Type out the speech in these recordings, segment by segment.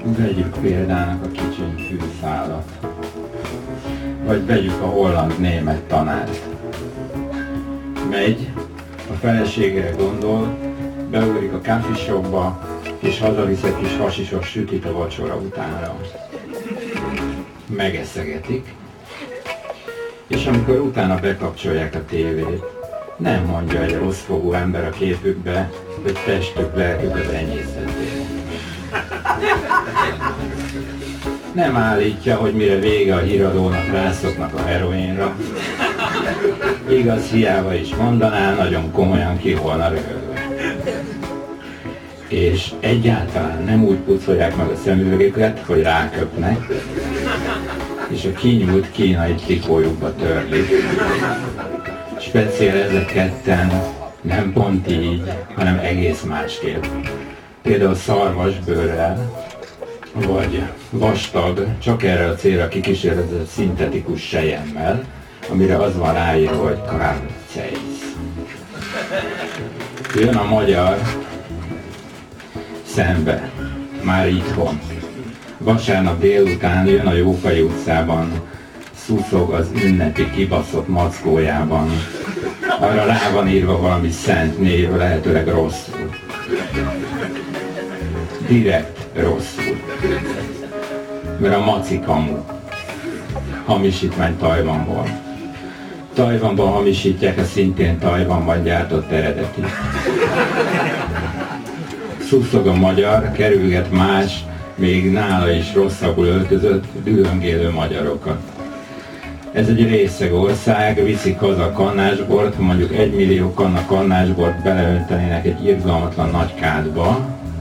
Vegyük példának a kicsiny fűszálat. Vagy vegyük a holland-német tanárt. Megy, a feleségére gondol, beugrik a coffee shopba, és hazavisz egy kis hasisos sütit a vacsora utánra. Megeszegetik, és amikor utána bekapcsolják a tévét, nem mondja egy rosszfogú ember a képükbe, hogy testük, lelkük az enyészeté. Nem állítja, hogy mire vége a híradónak rászoknak a heroinra. Igaz, hiába is mondaná, nagyon komolyan ki volna röhögve. És egyáltalán nem úgy pucolják meg a szemüvegüket, hogy ráköpnek, és a kinyúlt kínai trikójukba törlik. Speciál ezek ketten nem pont így, hanem egész másképp. Például szarvasbőrrel, vagy vastag, csak erre a célra kikísérletezett szintetikus selyemmel, amire az van ráírva, hogy Carl Zeiss. Jön a magyar szembe, már itthon. Vasárnap délután jön a Jókai utcában, szuszog az ünnepi kibaszott mackójában. Arra rá van írva valami szent név, lehetőleg rosszul. Direkt rosszul. Mert a maci kamu. Hamisítvány Tajvanból. Tajvanban hamisítják a szintén Tajvanban gyártott eredeti. Szuszog a magyar, kerülget más, még nála is rosszabbul öltözött, dühöngélő magyarokat. Ez egy részeg ország, viszik haza a kannásbort, mondjuk 1 millió kanna kannásbort beleöntenének egy irgalmatlan nagy kádba.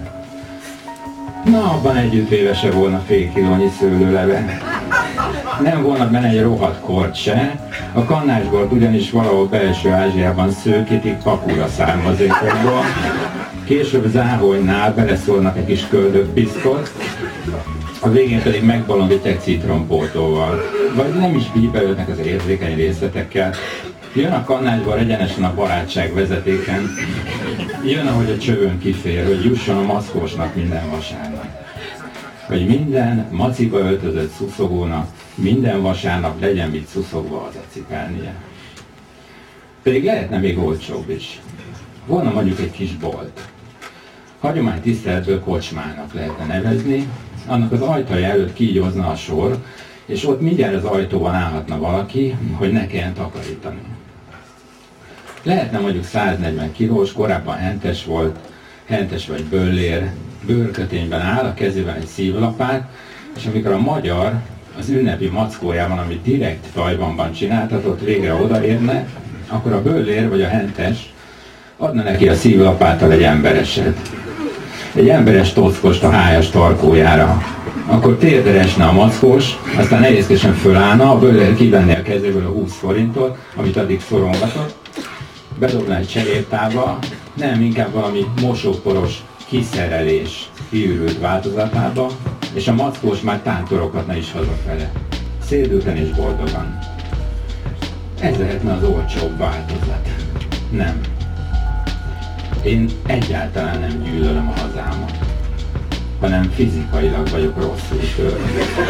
Na, abban együttévese volna fél kilónyi szőlőleve. Nem volna benne egy rohadt kort se. A kannásbort ugyanis valahol belső Ázsiában szőkítik pakura származékokból. Később záholynál beleszólnak egy kis köldökpiszkot, a végén pedig megbolondítják citrompótóval. Vagy nem is bíbelődnek az érzékeny részletekkel. Jön a kannásból egyenesen a barátság vezetéken. Jön, ahogy a csövön kifér, hogy jusson a maszkósnak minden vasárnap. Hogy minden maciba öltözött szuszogónak minden vasárnap legyen mit szuszogva hazacipelnie. Pedig lehetne még olcsóbb is. Volna mondjuk egy kis bolt. Hagyomány tiszteletből kocsmának lehetne nevezni, annak az ajtaja előtt kígyózna a sor, és ott mindjárt az ajtóban állhatna valaki, hogy ne kelljen takarítani. Lehetne mondjuk 140 kilós, korábban hentes volt, hentes vagy böllér, bőrkötényben áll, a kezében egy szívlapát, és amikor a magyar az ünnepi mackójában, amit direkt Tajvanban csináltatott, végre odaérne, akkor a böllér vagy a hentes adna neki a szívlapáttal egy embereset. Egy emberes tockost a hájas tarkójára. Akkor térdre esne a mackós, aztán nehézkesen fölállna, a böllér kivenné a kezéből a 20 forintot, amit addig szorongatott, bedobná egy cseréptába, nem, inkább valami mosóporos kiszerelés kiürült változatába, és a mackós már tántorokatna is hazafele. Szédülten és boldogan. Ez lehetne az olcsóbb változat. Nem. Én egyáltalán nem gyűlölöm a hazámat, hanem fizikailag vagyok rosszul tőle.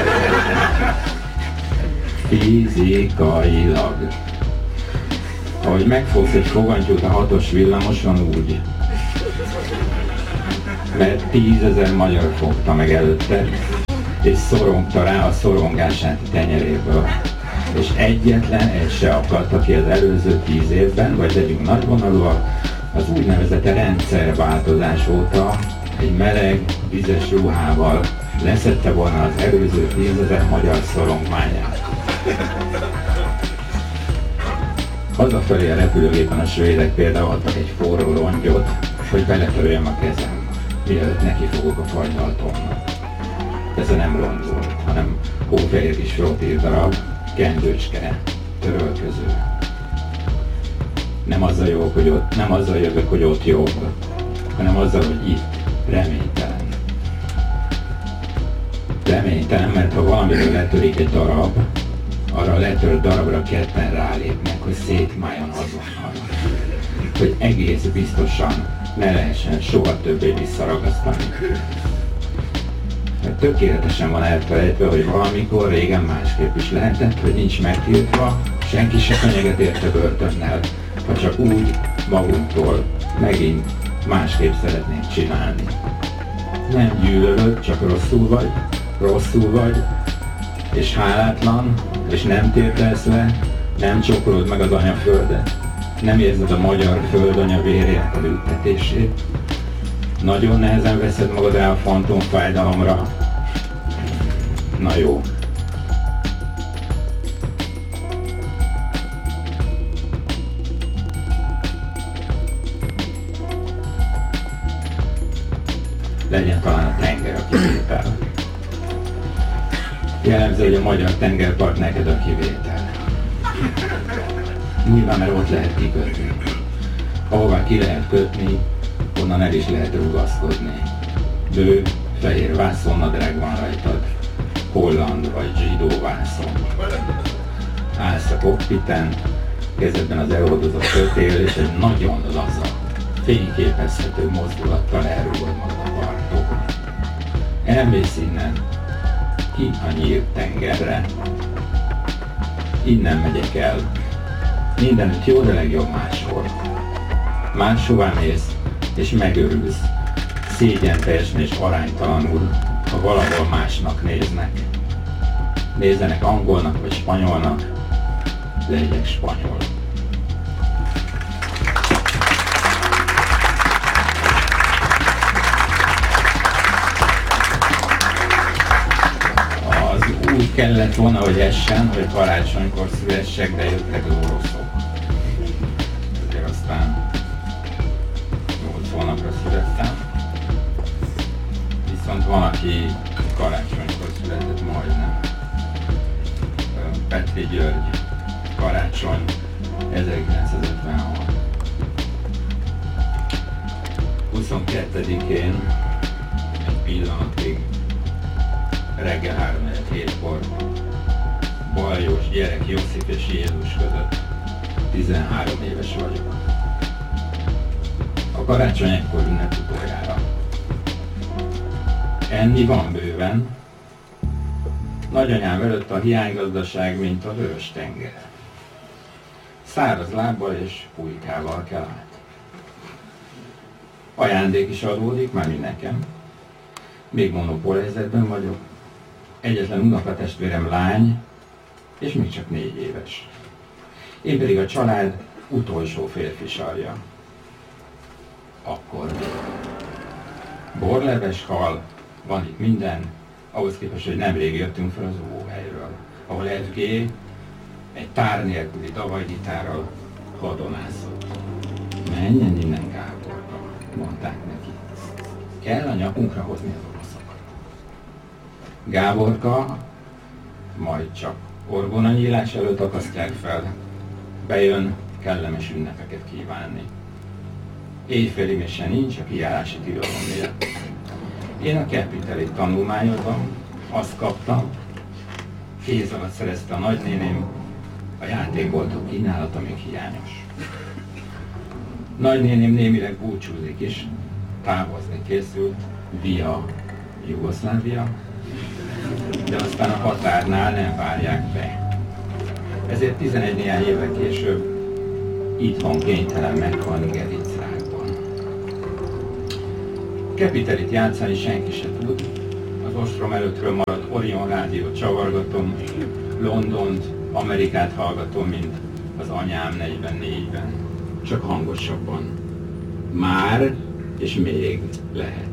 Fizikailag. Ahogy megfogsz egy fogantyút a 6-os villamoson, úgy. Mert 10 000 magyar fogta meg előtte, és szorongta rá a szorongását tenyeréből. És egyetlen egy se akadt, aki az előző 10 évben, vagy legyünk nagyvonalúak, az úgynevezett rendszerváltozás óta egy meleg, vizes ruhával leszedte volna az előző 10 000 magyar szorongmányát. Hazafelé a repülőgépen a svédek például adtak egy forró rongyot, hogy beletörjem a kezem, mielőtt neki fogok a fagylaltomnak. Ez nem rongy volt, hanem hófehér kis frottír darab, kendőcske, törölköző. Nem azzal jövök, hogy ott jobb, hanem azzal, hogy itt reménytelen. Reménytelen, mert ha valamiről letörik egy darab, arra a letört darabra ketten rálépnek, hogy szétmálljon azonnal. Hogy egész biztosan ne lehessen soha többé visszaragasztani. Mert tökéletesen van elfelejtve, hogy valamikor régen másképp is lehetett, hogy nincs megtiltva, senki se fenyeget érte börtönnel, ha csak úgy magunktól megint másképp szeretnénk csinálni. Nem gyűlölöd, csak rosszul vagy, és hálátlan, és nem térdelsz le, nem csokolod meg az anyaföldet, nem érzed a magyar földanya vérének a ültetését, nagyon nehezen veszed magad rá a fantomfájdalomra. Na jó. Legyen talán a tenger a kivétel. Jellemző, hogy a magyar tengerpart neked a kivétel. Nyilván, mert ott lehet kikötni. Ahová ki lehet kötni, onnan el is lehet rugaszkodni. Bő, fehér vászonnadrág van rajtad, holland vagy zsidó vászon. Állsz a kokpiten, kezedben az eloldozott kötél, és egy nagyon laza, fényképezhető mozdulattal elrúgod magad a parton. Elmész innen, ki a nyílt tengerre. Innen megyek el. Mindenütt jó, de legjobb máshol. Máshová mész, és megörülsz, szégyenteljesen és aránytalanul, ha valahol másnak néznek. Nézzenek angolnak vagy spanyolnak, legyek spanyol. Az úgy kellett volna, hogy essen, hogy karácsonykor szülessek, de jöttek az oroszok. Ezért aztán 8 hónapra születtem. Viszont van, aki karácsonykor született majdnem. Petri György, karácsony, 1956. 22-én egy pillanatig reggel 3-7-kor Baljós gyerek Josip és Jézus között 13 éves vagyok. A karácsony ekkor ünnep utoljára. Enni van bőven. Nagyanyám előtt a hiánygazdaság, mint a vörös tenger. Száraz lábbal és pulykával kell át. Ajándék is adódik, már nekem. Még monopól helyzetben vagyok. Egyetlen unokatestvérem lány, és még csak 4 éves. Én pedig a család utolsó férfi sarja. Akkor borleves, hal, van itt minden, ahhoz képest, hogy nemrég jöttünk fel az óvóhelyről, ahol FG egy tár nélküli davajgitárral hadonászott. Menjen innen, Gáborka, mondták neki. Kell a nyakunkra hozni az oroszokat. Gáborka majd csak orgonanyílás előtt akasztják fel. Bejön kellemes ünnepeket kívánni. Éjfélig még se nincs a kijárási tilalom miatt. Én a Capitalit tanulmányozom, azt kaptam, kéz alatt szerezte a nagynéném, a játékboltok kínálata még hiányos. Nagynéném némileg búcsúzik is, távozni készül, via Jugoszlávia, de aztán a határnál nem várják be. Ezért 11 néhány évvel később itthon kénytelen meghalni gerincrákban. Capitalit játszani senki se tud, az ostrom előttről maradt Orion rádiót csavargatom, Londont, Amerikát hallgatom, mint az anyám 44-ben, csak hangosabban. Már és még lehet.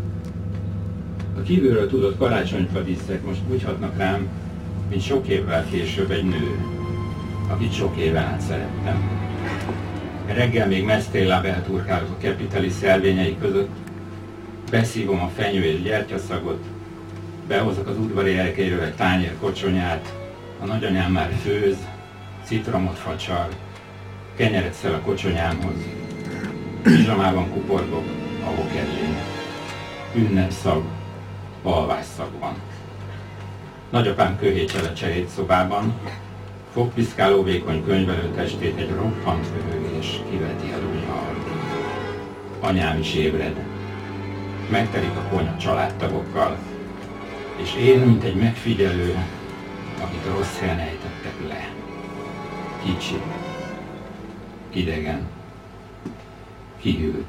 A kívülről tudott karácsonyfa díszek most úgy hatnak rám, mint sok évvel később egy nő, akit sok éven át szerettem. Reggel még mesztélláb elturkálok a Capitali szelvényei között, beszívom a fenyő és gyertyaszagot, behozok az udvari elkéről egy tányér kocsonyát, a nagyanyám már főz, citromot facsar, kenyeret szel a kocsonyámhoz, pizsamában kuporgok a hokerjén. Ünnepszag, alvásszag van. Nagyapám köhétsel a cselédszobában, fogpiszkáló vékony könyvelőtestét egy roppant röhögés kiveti a runyhal. Anyám is ébred. Megtelik a konyha családtagokkal. És én, mint egy megfigyelő, akit a rossz helyen ejtettek le. Kicsi, idegen, kihűlt.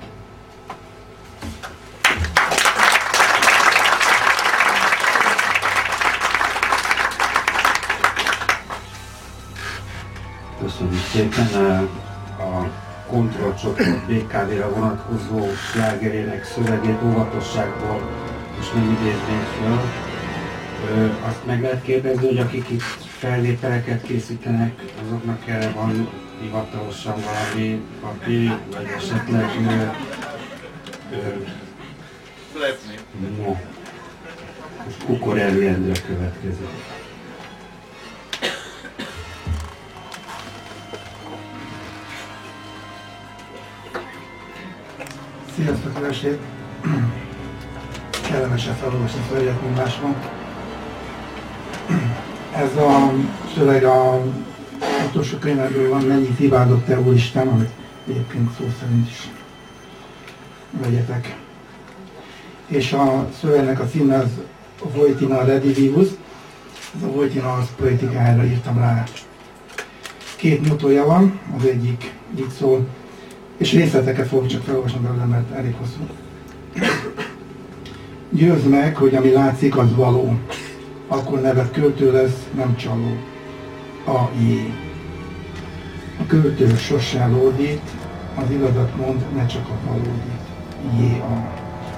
Köszönjük szépen a kontrollcsoport BKV-ra vonatkozó slágerének szövegét óvatosságból most nem idézném föl. Azt meg lehet kérdezni, hogy akik itt felvételeket készítenek, azoknak erre van hivatalosan valami papír, vagy esetleg no. Most Kukorelli Endre következik. Sziasztok, jó estét! Kellemesen felolvasni szöveget, mint máson. Ez a szöveg a utolsó könyvből van, mennyit imádott te Úristen, amit egyébként szó szerint is vegyetek. És a szövegnek a címe az Voitina Redivivus. Ez a Voitina az poetikájára írtam rá. 2 nyitója van, az egyik így szól, és részleteket fogok csak felolvasni belőle, mert elég hosszú. Győzd meg, hogy ami látszik, az való. Akkor neved költő lesz, nem csaló. A.J. A költő sosem lódít, az igazat mond, ne csak a valódit. J.A.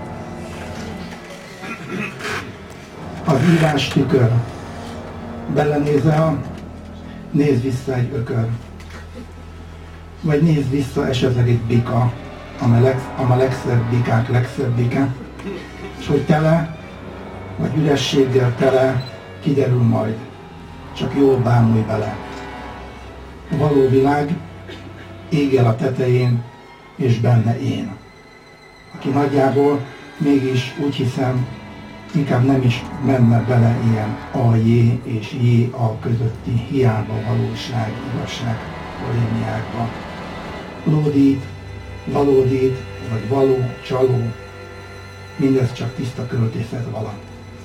Az írás tükör. Belenézel, nézd vissza egy ökör. Vagy nézd vissza esetleg egy bika, a legszebb bikák legszebbike, és hogy tele, vagy ürességgel tele, kiderül majd, csak jól bámulj bele. A való világ ég el a tetején, és benne én. Aki nagyjából mégis úgy hiszem, inkább nem is menne bele ilyen A.J. és J.A. közötti hiába valóság, igazság polémiákba. Lódít, valódít, vagy való, csaló, mindez csak tiszta költészet vala.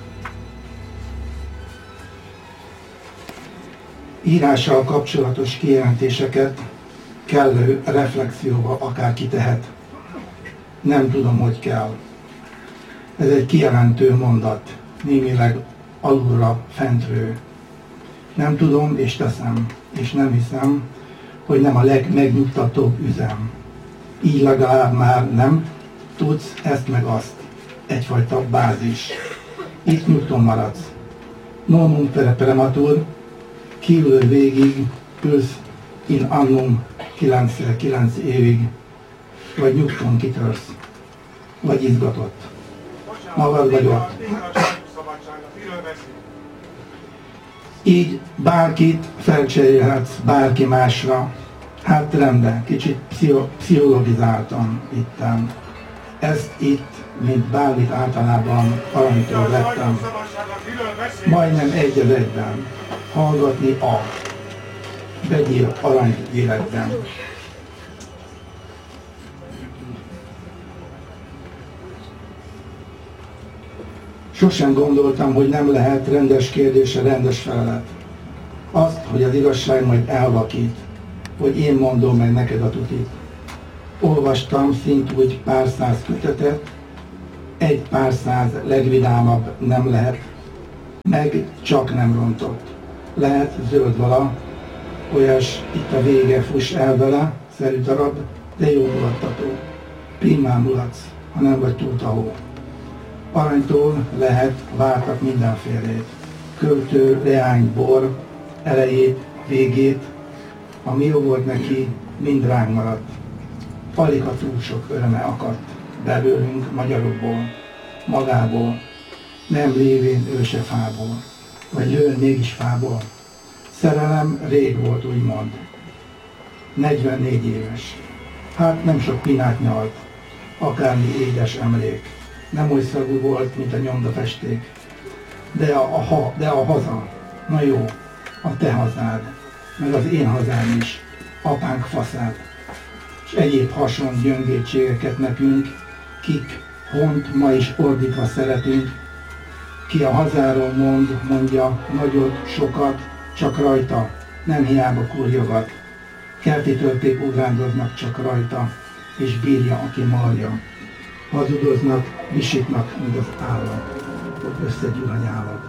Írással kapcsolatos kijelentéseket kellő reflexióba akár kitehet. Nem tudom, hogy kell. Ez egy kijelentő mondat, némileg alulra fentről. Nem tudom, és teszem, és nem hiszem, hogy nem a legmegnyugtatóbb üzem. Így legalább már nem tudsz ezt meg azt. Egyfajta bázis. Itt nyugton maradsz. Nonum prematur, kiülő végig, ülsz in annum 9x9 évig, vagy nyugton kitörsz, vagy izgatott. Magad vagy ott. Így bárkit felcserélhetsz bárki másra. Hát rendben, kicsit pszichologizáltam itten. Ezt itt, mint bármit általában aranytól vettem. Majdnem egy az egyben. Hallgatni a vegyél arany életben. Sosem gondoltam, hogy nem lehet rendes kérdésre rendes felelet. Azt, hogy az igazság majd elvakít, hogy én mondom meg neked a tutit. Olvastam szintúgy pár száz kötetet, egy pár száz legvidámabb nem lehet, meg csak nem rontott. Lehet zöld vala, olyas itt a vége, fuss el vele, szerű darab, de jó mulattató. Primán mulatsz, ha nem vagy túl tahó. Aranytól lehet vártak mindenfélét. Költő, leány, bor, elejét, végét, ami jó volt neki, mind ránk maradt. Alig a túl sok öröme akadt belőlünk, magyarokból, magából, nem lévén ő se fából, vagy ő mégis fából. Szerelem rég volt, úgymond. 44 éves. Hát nem sok pinát nyalt, akármi édes emlék. Nem oly szagú volt, mint a nyomdafesték. De a haza, na jó, a te hazád, meg az én hazám is, apánk faszád, és egyéb hason gyöngétségeket nekünk, kik hont ma is ordítva szeretünk, Ki a hazáról mondja nagyot, sokat, csak rajta, nem hiába kurjogat. Kerti tölték ugrándoznak csak rajta, és bírja, aki marja. Hazudoznak, visítnak, mint az állat, ott összegyűl a nyálat.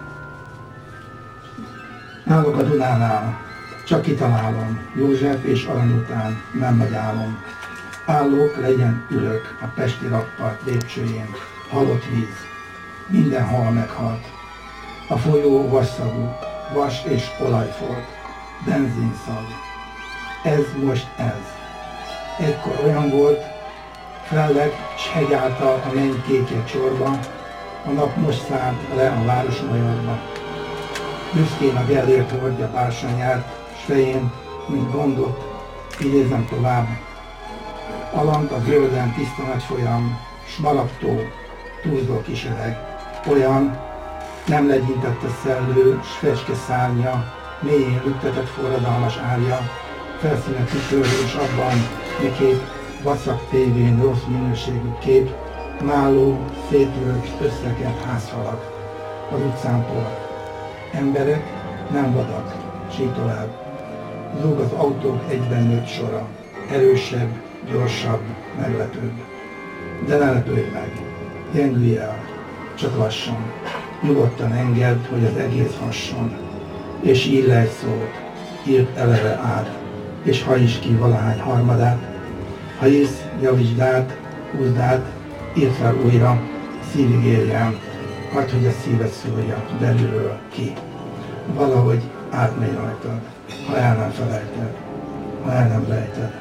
Állok a Dunánál, csak kitalálom, József és Arany után, nem nagy álom. Állok, legyen ülök a pesti rakpart lépcsőjén, halott víz, minden hal meghalt. A folyó vasszagú, vas és olajfolt, benzinszav. Ez most ez. Egykor olyan volt, felleg, s hegy által a menny kékje csorba, a nap most szállt le a város majorba. Büszkén a Gellért hordja bársonyát, s fején, mint gondot, idézem tovább. Alant a zölden tiszta nagy folyam, smaragdtó, túlzó kis öreg. Olyan, nem legyintett a szellő, s fecske szárnya, mélyén lüktetett forradalmas árja, felszíne tükör, és abban mikép vacak tévén rossz minőségű kép, náló, szétlőtt, összekert házfalak, az utcán por. Emberek, nem vadak, sík tovább. Zúg az autók egyben nőtt sora, erősebb, gyorsabb, meglepőbb. De ne lepődj meg, gyengülj el, csak lassan, nyugodtan engedd, hogy az egész hasson. És ír le egy szót, írd eleve át, és hajtsd ki valahány harmadát. Ha hisz, javítsd át, húzd át, írd fel újra, szívig érjen, hagyd, hogy a szíved szólja belülről ki. Valahogy átmegy rajtad, ha el nem felejted, ha el nem rejted.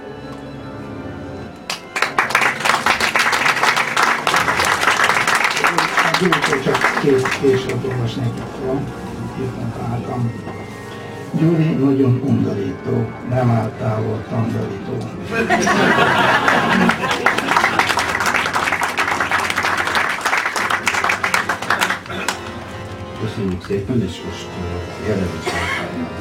A Gyuri csak később olvasnék fel, írtam találtam. Gyuri nagyon undorító, nem áll távol tandorító. Köszönjük szépen, és most érdekes